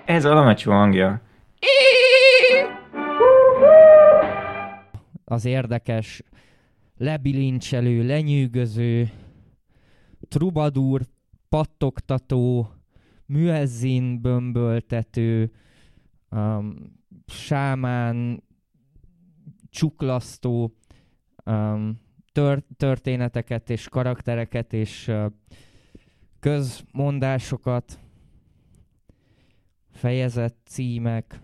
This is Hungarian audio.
Ez a Lamecsó hangja. Az érdekes, lebilincselő, lenyűgöző, trubadúr, pattogtató, müezzin bömböltető, sámán, csuklasztó történeteket és karaktereket és közmondásokat, fejezet címek,